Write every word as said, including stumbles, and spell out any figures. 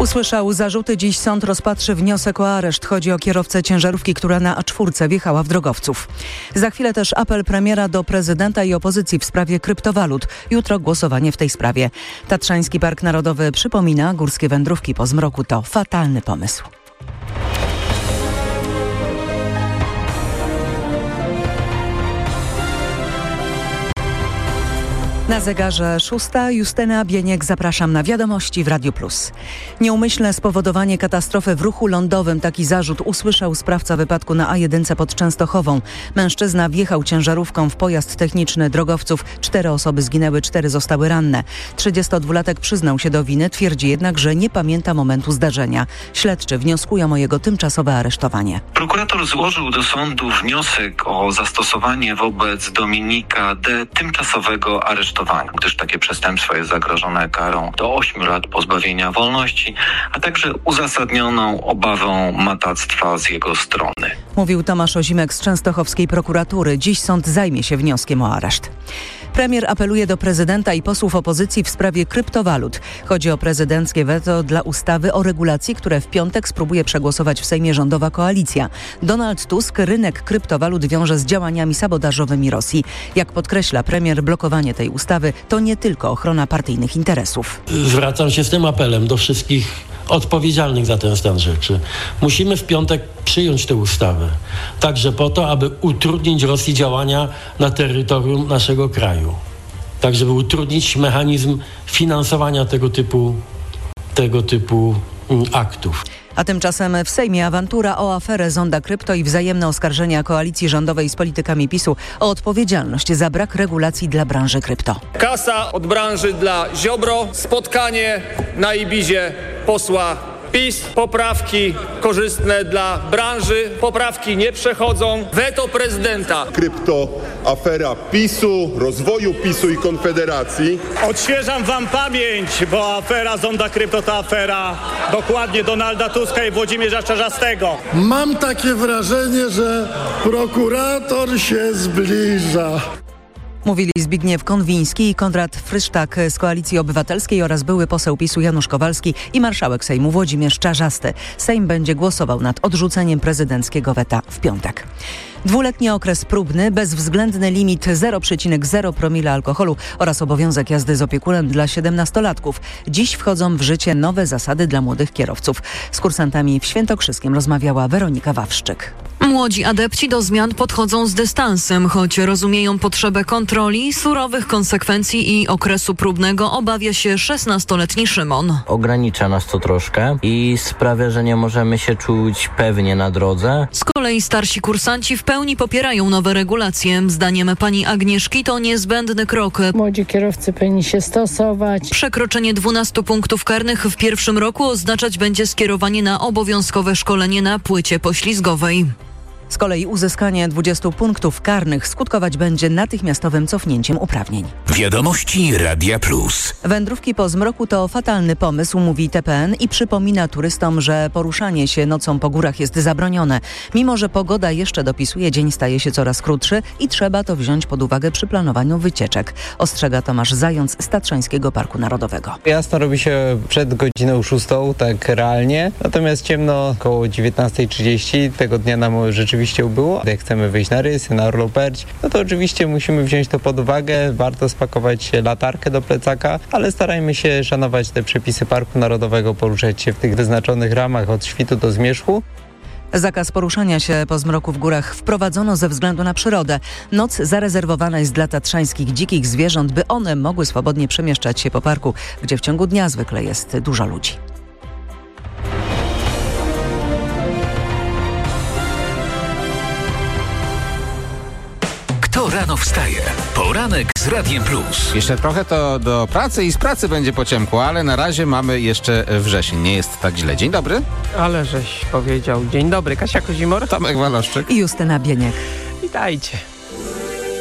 Usłyszał zarzuty. Dziś sąd rozpatrzy wniosek o areszt. Chodzi o kierowcę ciężarówki, która na A cztery wjechała w drogowców. Za chwilę też apel premiera do prezydenta i opozycji w sprawie kryptowalut. Jutro głosowanie w tej sprawie. Tatrzański Park Narodowy przypomina, górskie wędrówki po zmroku to fatalny pomysł. Na zegarze szósta. Justyna Bieniek, zapraszam na wiadomości w Radiu Plus. Nieumyślne spowodowanie katastrofy w ruchu lądowym. Taki zarzut usłyszał sprawca wypadku na A jeden pod Częstochową. Mężczyzna wjechał ciężarówką w pojazd techniczny drogowców. Cztery osoby zginęły, cztery zostały ranne. trzydziestodwulatek przyznał się do winy, twierdzi jednak, że nie pamięta momentu zdarzenia. Śledczy wnioskują o jego tymczasowe aresztowanie. Prokurator złożył do sądu wniosek o zastosowanie wobec Dominika D. tymczasowego aresztowania, gdyż takie przestępstwo jest zagrożone karą do ośmiu lat pozbawienia wolności, a także uzasadnioną obawą matactwa z jego strony. Mówił Tomasz Ozimek z częstochowskiej prokuratury. Dziś sąd zajmie się wnioskiem o areszt. Premier apeluje do prezydenta i posłów opozycji w sprawie kryptowalut. Chodzi o prezydenckie weto dla ustawy o regulacji, które w piątek spróbuje przegłosować w Sejmie rządowa koalicja. Donald Tusk rynek kryptowalut wiąże z działaniami sabotażowymi Rosji. Jak podkreśla premier, blokowanie tej ustawy to nie tylko ochrona partyjnych interesów. Zwracam się z tym apelem do wszystkich odpowiedzialnych za ten stan rzeczy. Musimy w piątek przyjąć tę ustawę. Także po to, aby utrudnić Rosji działania na terytorium naszego kraju. Tak, żeby utrudnić mechanizm finansowania tego typu, tego typu mm, aktów. A tymczasem w Sejmie awantura o aferę Zonda Krypto i wzajemne oskarżenia koalicji rządowej z politykami PiSu o odpowiedzialność za brak regulacji dla branży krypto. Kasa od branży dla Ziobro, spotkanie na Ibizie posła PiS, poprawki korzystne dla branży, poprawki nie przechodzą, weto prezydenta. Krypto, afera PiSu, rozwoju PiSu i Konfederacji. Odświeżam wam pamięć, bo afera Zonda Krypto to afera dokładnie Donalda Tuska i Włodzimierza Czarzastego. Mam takie wrażenie, że prokurator się zbliża. Mówili Zbigniew Konwiński i Konrad Frysztak z Koalicji Obywatelskiej oraz były poseł PiSu Janusz Kowalski i marszałek Sejmu Włodzimierz Czarzasty. Sejm będzie głosował nad odrzuceniem prezydenckiego weta w piątek. Dwuletni okres próbny, bezwzględny limit zero przecinek zero promila alkoholu oraz obowiązek jazdy z opiekunem dla siedemnastolatków. Dziś wchodzą w życie nowe zasady dla młodych kierowców. Z kursantami w Świętokrzyskiem rozmawiała Weronika Wawrzyk. Młodzi adepci do zmian podchodzą z dystansem, choć rozumieją potrzebę kontroli, surowych konsekwencji i okresu próbnego, obawia się szesnastoletni Szymon. Ogranicza nas to troszkę i sprawia, że nie możemy się czuć pewnie na drodze. Z kolei starsi kursanci w pełni popierają nowe regulacje. Zdaniem pani Agnieszki to niezbędny krok. Młodzi kierowcy powinni się stosować. Przekroczenie dwunastu punktów karnych w pierwszym roku oznaczać będzie skierowanie na obowiązkowe szkolenie na płycie poślizgowej. Z kolei uzyskanie dwudziestu punktów karnych skutkować będzie natychmiastowym cofnięciem uprawnień. Wiadomości Radia Plus. Wędrówki po zmroku to fatalny pomysł, mówi T P N i przypomina turystom, że poruszanie się nocą po górach jest zabronione. Mimo że pogoda jeszcze dopisuje, dzień staje się coraz krótszy i trzeba to wziąć pod uwagę przy planowaniu wycieczek. Ostrzega Tomasz Zając z Tatrzańskiego Parku Narodowego. Jasno robi się przed godziną szóstą, tak realnie, natomiast ciemno około dziewiętnasta trzydzieści tego dnia nam rzeczywiście było. Jak chcemy wyjść na rysy, na Orloperć, no to oczywiście musimy wziąć to pod uwagę. Warto spakować latarkę do plecaka, ale starajmy się szanować te przepisy Parku Narodowego, poruszać się w tych wyznaczonych ramach od świtu do zmierzchu. Zakaz poruszania się po zmroku w górach wprowadzono ze względu na przyrodę. Noc zarezerwowana jest dla tatrzańskich dzikich zwierząt, by one mogły swobodnie przemieszczać się po parku, gdzie w ciągu dnia zwykle jest dużo ludzi. Kto rano wstaje? Poranek z Radiem Plus. Jeszcze trochę to do pracy i z pracy będzie pociemkło, ale na razie mamy jeszcze wrzesień. Nie jest tak źle. Dzień dobry. Ale żeś powiedział. Dzień dobry. Kasia Kozimor. Tomek Waloszczyk. I Justyna Bieniek. Witajcie.